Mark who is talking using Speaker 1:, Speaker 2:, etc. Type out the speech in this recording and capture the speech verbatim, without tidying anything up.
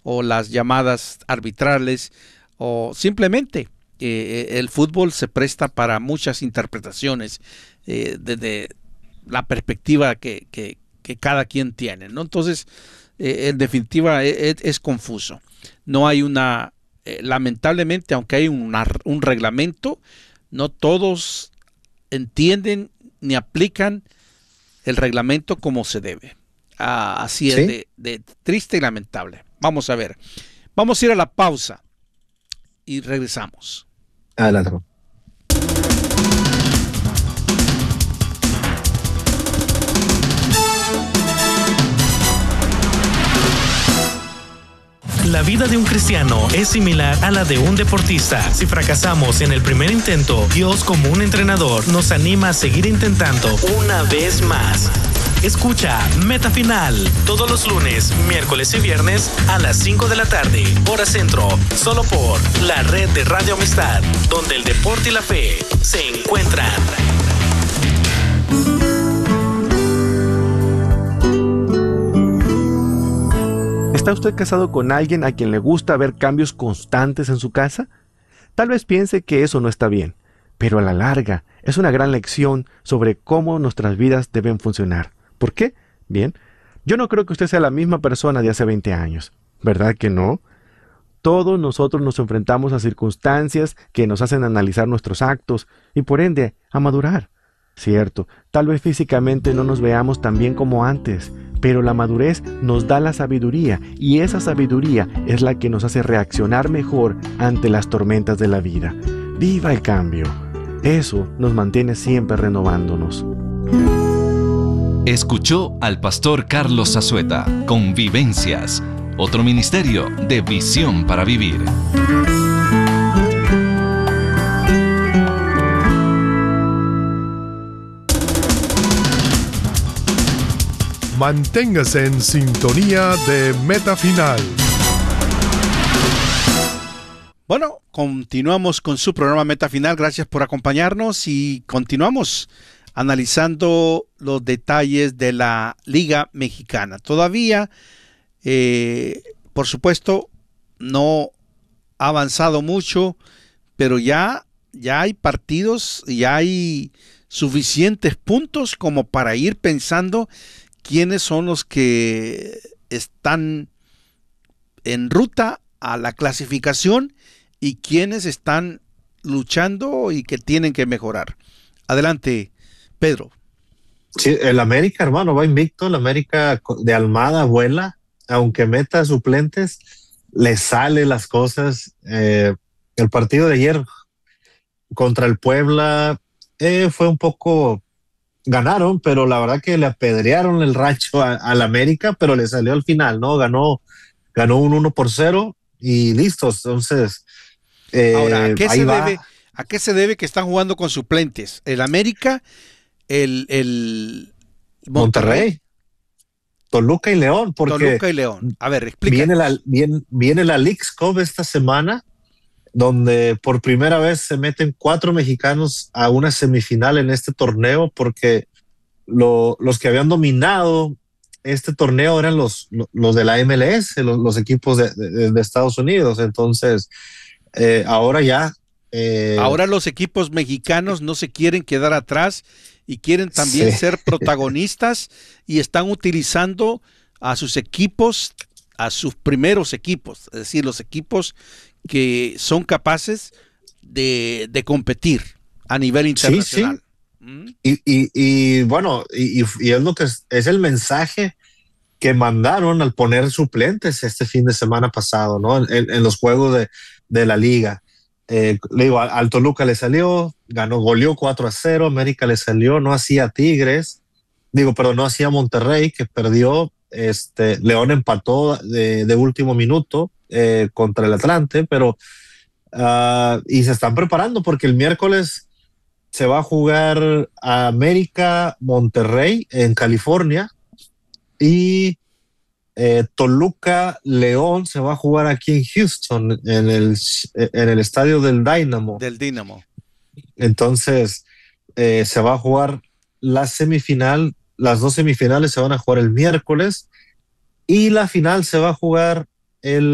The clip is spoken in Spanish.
Speaker 1: o las llamadas arbitrales, o simplemente eh, el fútbol se presta para muchas interpretaciones eh, desde la perspectiva que, que, que cada quien tiene, ¿no? Entonces, eh, en definitiva, es, es confuso. No hay una, eh, lamentablemente, aunque hay una, un reglamento, no todos entienden ni aplican el reglamento como se debe. Ah, así es, ¿sí? de, de triste y lamentable. Vamos a ver. Vamos a ir a la pausa y regresamos.
Speaker 2: Adelante.
Speaker 3: La vida de un cristiano es similar a la de un deportista. Si fracasamos en el primer intento, Dios, como un entrenador, nos anima a seguir intentando una vez más. Escucha Meta Final todos los lunes, miércoles y viernes a las cinco de la tarde, hora centro, solo por la red de Radio Amistad, donde el deporte y la fe se encuentran.
Speaker 4: ¿Está usted casado con alguien a quien le gusta ver cambios constantes en su casa? Tal vez piense que eso no está bien, pero a la larga es una gran lección sobre cómo nuestras vidas deben funcionar. ¿Por qué? Bien, yo no creo que usted sea la misma persona de hace veinte años, ¿verdad que no? Todos nosotros nos enfrentamos a circunstancias que nos hacen analizar nuestros actos y por ende a madurar. Cierto, tal vez físicamente no nos veamos tan bien como antes, pero la madurez nos da la sabiduría y esa sabiduría es la que nos hace reaccionar mejor ante las tormentas de la vida. ¡Viva el cambio! Eso nos mantiene siempre renovándonos.
Speaker 5: Escuchó al pastor Carlos Azueta con Vivencias, otro ministerio de visión para vivir.
Speaker 6: Manténgase en sintonía de Meta Final.
Speaker 1: Bueno, continuamos con su programa Meta Final. Gracias por acompañarnos y continuamos analizando los detalles de la Liga Mexicana. Todavía, eh, por supuesto, no ha avanzado mucho, pero ya, ya hay partidos, ya hay suficientes puntos como para ir pensando quiénes son los que están en ruta a la clasificación y quiénes están luchando y que tienen que mejorar. Adelante, Pedro.
Speaker 2: Sí, el América, hermano, va invicto. El América de Almada vuela, aunque meta suplentes, le sale las cosas. Eh, el partido de ayer contra el Puebla eh, fue un poco... Ganaron, pero la verdad que le apedrearon el rancho al América, pero le salió al final, ¿no? Ganó, ganó un uno por cero y listo. Entonces, eh,
Speaker 1: ahora, ¿a qué,
Speaker 2: ahí
Speaker 1: se
Speaker 2: va.
Speaker 1: debe, ¿a qué se debe que están jugando con suplentes? El América, el, el Monterrey,
Speaker 2: Monterrey, Toluca y León, porque
Speaker 1: Toluca y León. A ver, explícanos.
Speaker 2: Viene la, viene, viene la Leagues Cup esta semana, donde por primera vez se meten cuatro mexicanos a una semifinal en este torneo, porque lo, los que habían dominado este torneo eran los, los de la M L S, los, los equipos de, de, de Estados Unidos. Entonces, eh, ahora ya... Eh,
Speaker 1: ahora los equipos mexicanos no se quieren quedar atrás y quieren también sí. ser protagonistas y están utilizando a sus equipos, a sus primeros equipos, es decir, los equipos que son capaces de, de competir a nivel internacional.
Speaker 2: Sí, sí. ¿Mm? Y, y, y bueno, y, y es lo que es, es el mensaje que mandaron al poner suplentes este fin de semana pasado, ¿no? En, en los juegos de, de la liga. Eh, le digo, al Toluca le salió, ganó, goleó cuatro a cero, América le salió, no hacía Tigres, digo, perdón, no hacía Monterrey, que perdió, este, León empató de, de último minuto, Eh, contra el Atlante, pero uh, y se están preparando porque el miércoles se va a jugar a América Monterrey en California y eh, Toluca León se va a jugar aquí en Houston en el, en el estadio del Dynamo
Speaker 1: del Dynamo.
Speaker 2: Entonces eh, se va a jugar la semifinal, las dos semifinales se van a jugar el miércoles y la final se va a jugar el